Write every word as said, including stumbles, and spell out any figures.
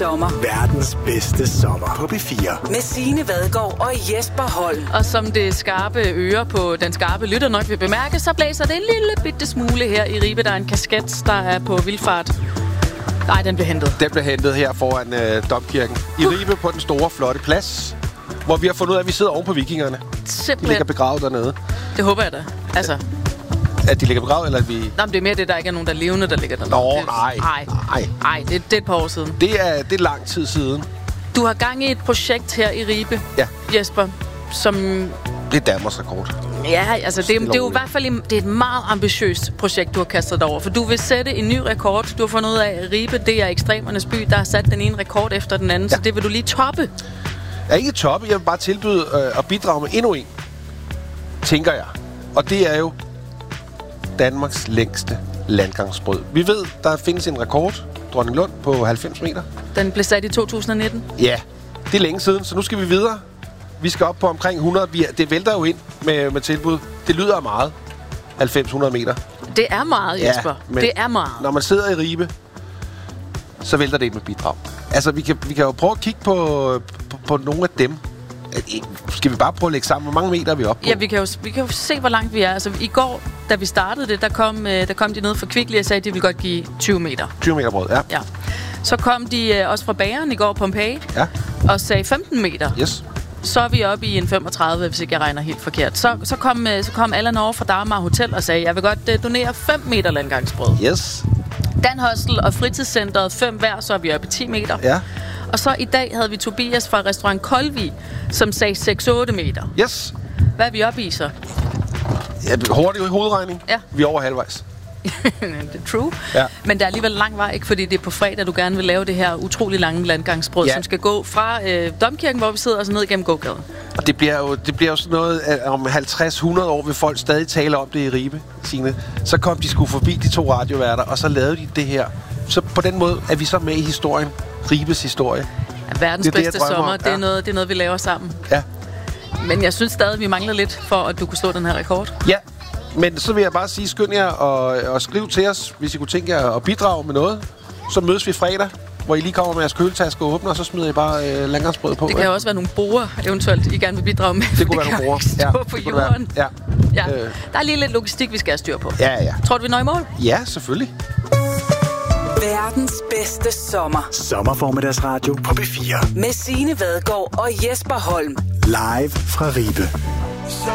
Sommer. Verdens bedste sommer på B fire. Med Signe Vadgaard og Jesper Holm. Og som det skarpe øre på den skarpe lytter nok vil bemærke, så blæser det en lille bitte smule her i Ribe. Der er en kasket, der er på vildfart. Nej, den blev hentet. Den blev hentet her foran øh, Domkirken. I uh. Ribe på den store, flotte plads, hvor vi har fundet ud af, at vi sidder oven på vikingerne. Simpelthen. De ligger begravet dernede. Det håber jeg da. Altså... At de ligger begravet, eller at vi... Nå, men det er mere det, der ikke er nogen, der er levende, der ligger dernede. Nå, det, nej. Nej, nej. nej det, det er et par år siden. Det er, det er lang tid siden. Du har gang i et projekt her i Ribe, ja. Jesper, som... Det er Danmarks rekord. Ja, altså det, det er jo i hvert fald det er et meget ambitiøst projekt, du har kastet dig over. For du vil sætte en ny rekord. Du har fundet ud af, at Ribe, det er ekstremernes by, der har sat den ene rekord efter den anden. Ja. Så det vil du lige toppe. Jeg er ikke toppe. Jeg vil bare tilbyde øh, at bidrage med endnu en, tænker jeg. Og det er jo Danmarks længste landgangsbrød. Vi ved, der findes en rekord, Dronninglund, på halvfems meter. Den blev sat i to tusind nitten? Ja, det er længe siden, så nu skal vi videre. Vi skal op på omkring hundrede. Det vælter jo ind med, med tilbud. Det lyder meget. halvfems hundrede meter. Det er meget, Jesper. Ja, det er meget. Når man sidder i Ribe, så vælter det ind med bidrag. Altså, vi kan, vi kan jo prøve at kigge på, på, på nogle af dem. Skal vi bare prøve at lægge sammen, hvor mange meter er vi oppe på? Ja, vi kan, jo, vi kan jo se, hvor langt vi er. Altså, i går, da vi startede det, der kom, der kom de ned fra Kvickly og sagde, at de ville godt give tyve meter. tyve meter brød, ja. ja. Så kom de også fra bageren i går, Pompeji, ja. Og sagde femten meter. Yes. Så er vi oppe i en femogtredive, hvis ikke jeg regner helt forkert. Så, så, kom, så kom Allan over fra Dagmar Hotel og sagde, jeg vil godt donere fem meter landgangsbrød. Yes. Dan Hostel og Fritidscenteret fem hver, så er vi oppe i ti meter. Ja. Og så i dag havde vi Tobias fra restaurant Kolvi, som sagde seks otte meter. Yes. Hvad er vi oppe i så? Ja, hurtigt i hovedregning. Ja. Vi er over halvvejs. Det er true. Ja. Men der er alligevel lang vej, ikke? Fordi det er på fredag, du gerne vil lave det her utrolig lange landgangsbrød, ja. Som skal gå fra øh, Domkirken, hvor vi sidder, og så ned igennem gågaden. Og det bliver jo, det bliver jo sådan noget, at om halvtreds hundrede år vil folk stadig tale om det i Ribe, Signe. Så kom de sgu forbi de to radioværter, og så lavede de det her. Så på den måde er vi så med i historien. Ribes historie. Ja, verdens det bedste det, sommer, det er, ja. noget, det er noget, vi laver sammen. Ja. Men jeg synes stadig, vi mangler lidt, for at du kunne slå den her rekord. Ja. Men så vil jeg bare sige, skynd jer og, og skriv til os, hvis I kunne tænke jer at bidrage med noget. Så mødes vi fredag, hvor I lige kommer med jeres køletaske og åbner, og så smider I bare øh, landgangsbrød på. Det kan ja. også være nogle borer, eventuelt, I gerne vil bidrage med. Det kunne være nogle borer. Ja, på jorden. Ja. Ja. Øh. Der er lige lidt logistik, vi skal have styr på. Ja, ja. Tror du, vi når i mål? Ja, selvfølgelig. Verdens bedste sommer. Sommerformiddagsradio på B fire. Med Signe Vadgaard og Jesper Holm. Live fra Ribe.